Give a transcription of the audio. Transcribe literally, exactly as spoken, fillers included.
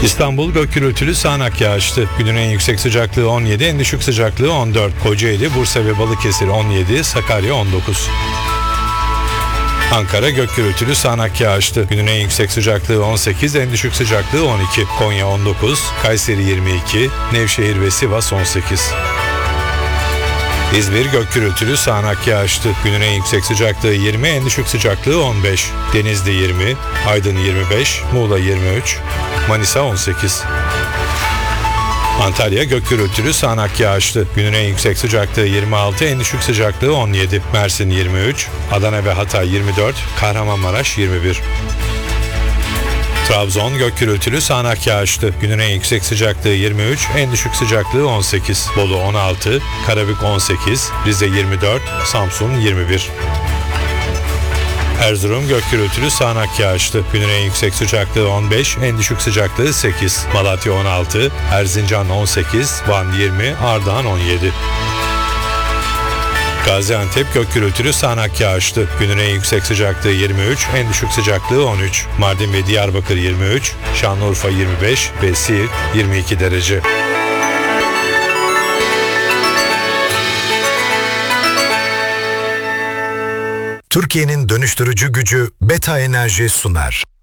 İstanbul gök gürültülü sağanak yağışlı. Günün en yüksek sıcaklığı on yedi, en düşük sıcaklığı on dört. Kocaeli, Bursa ve Balıkesir on yedi, Sakarya on dokuz. Ankara gök gürültülü sağanak yağışlı. Günün en yüksek sıcaklığı on sekiz, en düşük sıcaklığı on iki. Konya on dokuz, Kayseri yirmi iki, Nevşehir ve Sivas on sekiz. İzmir gök gürültülü sağanak yağışlı. Günün en yüksek sıcaklığı yirmi, en düşük sıcaklığı on beş. Denizli yirmi, Aydın yirmi beş, Muğla yirmi üç, Manisa on sekiz. Antalya gök gürültülü sağanak yağışlı. Günün en yüksek sıcaklığı yirmi altı, en düşük sıcaklığı on yedi. Mersin yirmi üç, Adana ve Hatay yirmi dört, Kahramanmaraş yirmi bir. Trabzon gök gürültülü sağanak yağışlı. Günün en yüksek sıcaklığı yirmi üç, en düşük sıcaklığı on sekiz. Bolu on altı, Karabük on sekiz, Rize yirmi dört, Samsun yirmi bir. Erzurum gök gürültülü sağanak yağışlı. Günün en yüksek sıcaklığı on beş, en düşük sıcaklığı sekiz. Malatya on altı, Erzincan on sekiz, Van yirmi, Ardahan on yedi. Gaziantep gök gürültülü sağanak yağışlı. Günün en yüksek sıcaklığı yirmi üç, en düşük sıcaklığı on üç. Mardin ve Diyarbakır yirmi üç, Şanlıurfa yirmi beş ve Siirt yirmi iki derece. Türkiye'nin dönüştürücü gücü Beta Enerji sunar.